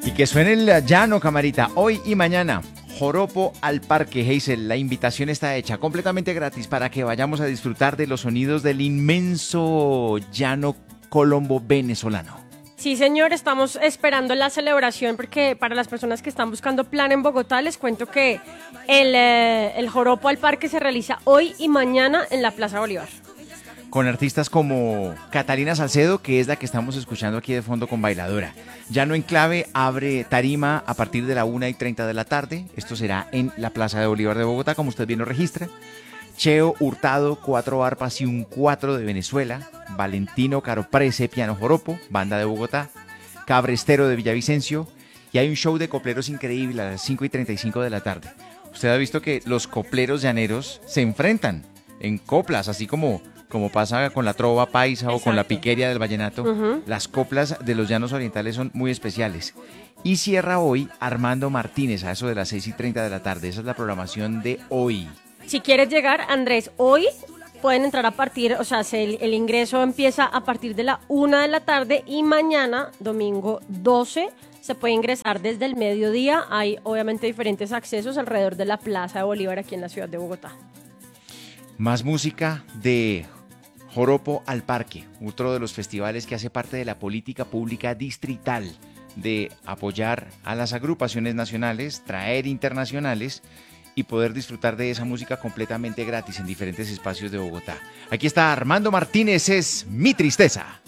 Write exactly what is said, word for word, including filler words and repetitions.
Y que suene el llano, camarita, hoy y mañana. Joropo al Parque, Hazel. La invitación está hecha completamente gratis para que vayamos a disfrutar de los sonidos del inmenso llano colombo venezolano. Sí, señor, estamos esperando la celebración porque para las personas que están buscando plan en Bogotá, les cuento que el, eh, el Joropo al Parque se realiza hoy y mañana en la Plaza Bolívar. Con artistas como Catalina Salcedo, que es la que estamos escuchando aquí de fondo con Bailadora. Llano Enclave abre tarima a partir de la una y treinta de la tarde. Esto será en la Plaza de Bolívar de Bogotá, como usted bien lo registra. Cheo Hurtado, cuatro arpas y un cuatro de Venezuela. Valentino Caroprese, piano joropo, banda de Bogotá. Cabrestero de Villavicencio. Y hay un show de copleros increíble a las cinco y treinta y cinco de la tarde. Usted ha visto que los copleros llaneros se enfrentan en coplas, así como... como pasa con la trova paisa. Exacto. O con la piqueria del vallenato, uh-huh. Las coplas de los llanos orientales son muy especiales. Y cierra hoy Armando Martínez a eso de las seis y treinta de la tarde. Esa es la programación de hoy. Si quieres llegar, Andrés, hoy pueden entrar a partir, o sea, el, el ingreso empieza a partir de la una de la tarde y mañana, domingo doce, se puede ingresar desde el mediodía. Hay obviamente diferentes accesos alrededor de la Plaza de Bolívar aquí en la ciudad de Bogotá. Más música de Joropo al Parque, otro de los festivales que hace parte de la política pública distrital de apoyar a las agrupaciones nacionales, traer internacionales y poder disfrutar de esa música completamente gratis en diferentes espacios de Bogotá. Aquí está Armando Martínez, es Mi Tristeza.